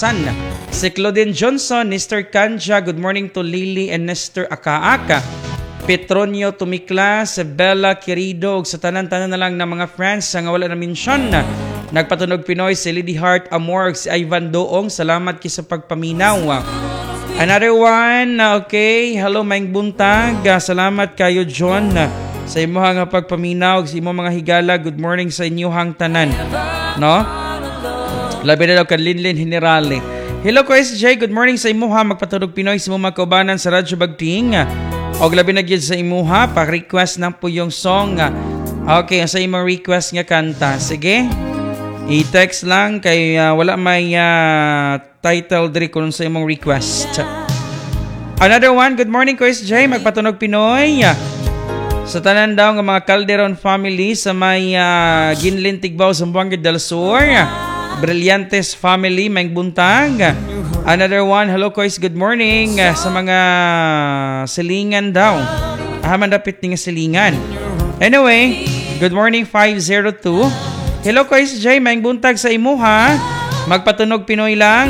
Kalasan. Si Claudine Johnson, Mr. Kanja, good morning to Lily and Nestor Akaaka. Petronio Tumiklas, Bella Querido, sa tanan-tanan na lang ng mga friends nga wala na mention. Nagpatunog Pinoy, si Lady Heart Amorg, si Ivan Doong, salamat kisa pagpaminaw. Another one, okay, hello Maing Buntag, salamat kayo John sa imuhang pagpaminaw, sa imuhang mga higala, good morning sa inyuhang tanan. No? Labi na daw kan Linlin Generale. Hello ko SJ, good morning sa imuha, magpatunog Pinoy sa imuhang kaubanan sa Radyo Bagting. O labi na gyud sa imuha, pa-request na po yung song. Okay, sa imong request nga kanta. Sige, i-text lang kay wala may title diri kung sa imong request. Another one, good morning ko SJ, magpatunog Pinoy. Sa tanan daw ng mga Calderon family sa may Ginlin Tigbaw, Zamboanga del Sur. Brillantes family, may buntag. Another one, hello Kois, good morning sa mga silingan daw. Mandapit nga silingan. Anyway, good morning 502. Hello Kois J, may buntag sa imuha. Magpatunog Pinoy lang.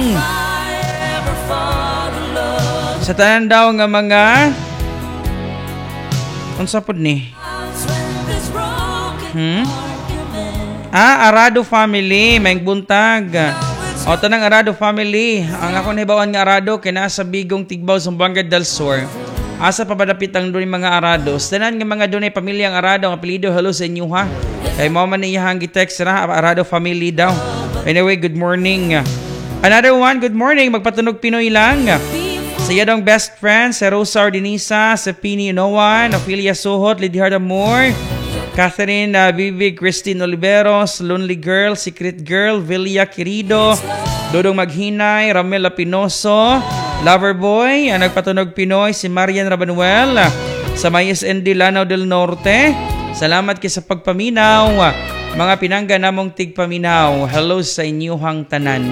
Sa tanan daw nga mga unsa pod ni? Arado family, may buntag. O tanang Arado family, ang ako nahibawan nga Arado kay nasa Bigong Tigbaw, Zamboanga del Sur. Asa pa badapit ang doon mga Arado. Tanan nga mga doon ay pamilyang Arado, ang apelyido hello sa inyo ha. Kay mo man iyang gi-text ra Arado family daw. Anyway, good morning. Another one, good morning, magpatunog Pinoy lang. Sa iyadong best friend, si Rosa Ordinisa, si Pini Noan, Ophelia Sohot, Lidia Damor, Catherine Bibi, Christine Oliveros, Lonely Girl, Secret Girl, Villa Querido, Dodong Maghinay, Ramela Pinoso, Loverboy, ang nagpatunog Pinoy, si Marian Rabanuel, sa may SND Lanao del Norte. Salamat kayo sa pagpaminaw, mga pinangga namong tigpaminaw. Hello sa inyuhang tanan.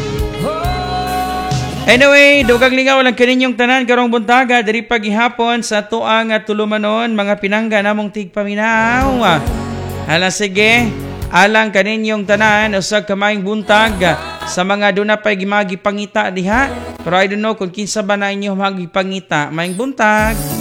Anyway, dugang lingaw lang kaninyong tanan karong buntaga diri paghihapon sa tuang tulumanon mga pinangga namong tigpaminaw. Hala sige, alang kaninyong tanan usag kamayong buntag sa mga duna pay gimagi pangita diha. Pero I don't know kung kinsa ba na inyo magipangita. Mayong buntag.